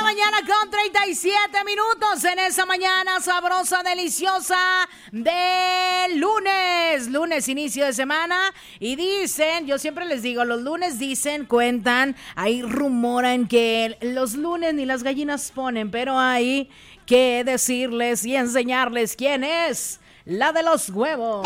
mañana con 37 minutos en esa mañana sabrosa, deliciosa de lunes, inicio de semana. Y dicen, yo siempre les digo, los lunes dicen, cuentan, ahí rumoran que los lunes ni las gallinas ponen, pero hay que decirles y enseñarles quién es la de los huevos.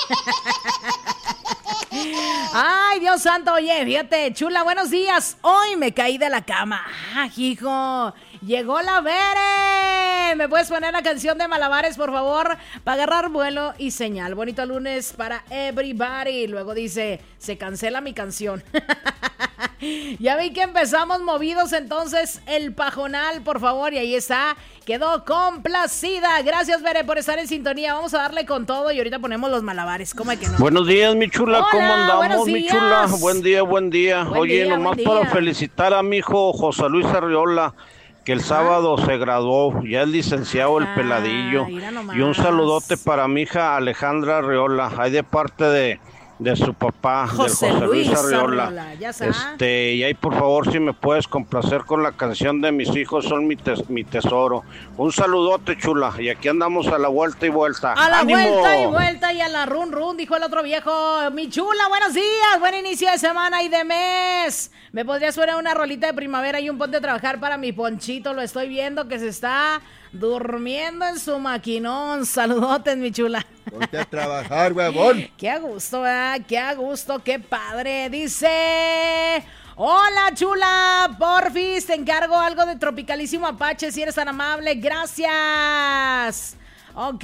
Ay, Dios santo, oye, fíjate, chula, buenos días. Hoy me caí de la cama. Ah, hijo, llegó la Bere. ¿Me puedes poner la canción de Malabares, por favor? Para agarrar vuelo y señal. Bonito lunes para everybody. Luego dice, se cancela mi canción. Ya vi que empezamos movidos, entonces el pajonal, por favor, y ahí está, quedó complacida. Gracias, Bere, por estar en sintonía. Vamos a darle con todo y ahorita ponemos los malabares. ¿Cómo es que no? Buenos días, mi chula. Hola, ¿cómo andamos, mi días. chula? Buen día. Oye, nomás para felicitar a mi hijo José Luis Arriola, que el sábado se graduó, ya es licenciado el peladillo. Y un saludote para mi hija Alejandra Arriola, ahí de parte de su papá, José Luis Arriola. Ya y ahí por favor si me puedes complacer con la canción de Mis hijos son mi tesoro. Un saludote, chula, y aquí andamos a la vuelta y vuelta. A la ¡Ánimo! vuelta y vuelta y a la run, dijo el otro viejo. Mi chula, buenos días, buen inicio de semana y de mes. ¿Me podrías poner una rolita de primavera y un ponte a trabajar para mi Ponchito? Lo estoy viendo que se está durmiendo en su maquinón. Saludotes, mi chula. Ponte a trabajar, huevón. Qué a gusto, ¿verdad? Qué a gusto, qué padre. Dice... Hola, chula, porfis, te encargo algo de Tropicalísimo Apache, si eres tan amable. Gracias. Ok.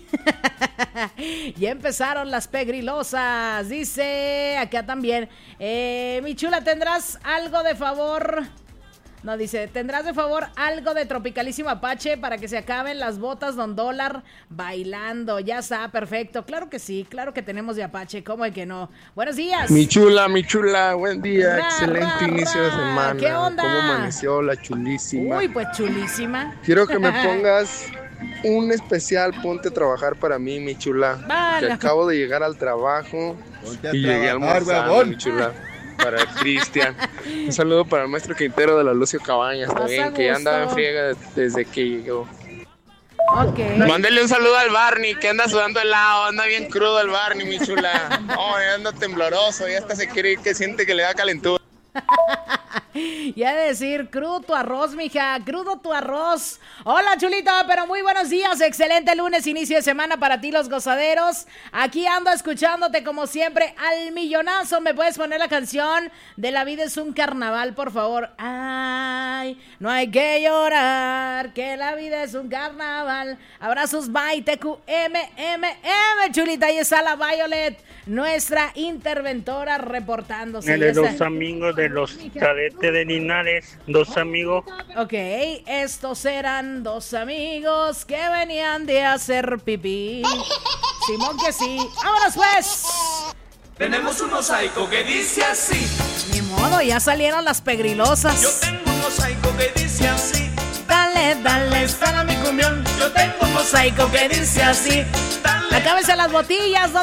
Ya empezaron las pegrilosas. Dice, acá también. Mi chula, ¿tendrás algo de favor? No, dice, ¿tendrás de favor algo de Tropicalísimo Apache para que se acaben las botas Don Dólar bailando? Ya está, perfecto. Claro que sí, claro que tenemos de Apache, ¿cómo es que no? Buenos días. Mi chula, buen día, excelente inicio de semana. ¿Qué onda? ¿Cómo amaneció la chulísima? Uy, pues chulísima. Quiero que me pongas un especial Ponte a Trabajar para mí, mi chula. Vale. Que acabo de llegar al trabajo y llegué almorzando, mi chula. Para Cristian. Un saludo para el maestro Quintero de la Lucio Cabañas también, que ya andaba en friega desde que llegó. Ok. Mándale un saludo al Barney, que anda sudando helado, anda bien crudo el Barney, mi chula. Anda tembloroso, ya hasta se quiere ir, que siente que le da calentura. Y a decir, crudo tu arroz, mija, crudo tu arroz. Hola, chulita, pero muy buenos días. Excelente lunes, inicio de semana para ti, los gozaderos. Aquí ando escuchándote como siempre al millonazo. ¿Me puedes poner la canción de La vida es un carnaval, por favor? Ay, no hay que llorar, que la vida es un carnaval. Abrazos, bye, TQMMM, chulita. Ahí está la Violet, nuestra interventora, reportándose. Los amigos de los cadetes de Linares, dos amigos. Ok, estos eran dos amigos que venían de hacer pipí. Simón que sí. ¡Vámonos pues! Tenemos un mosaico que dice así. Ni modo, ya salieron las pegrilosas. Yo tengo un mosaico que dice así. Dale, está mi cumbión. Yo tengo un mosaico que dice así. Acábense las botillas.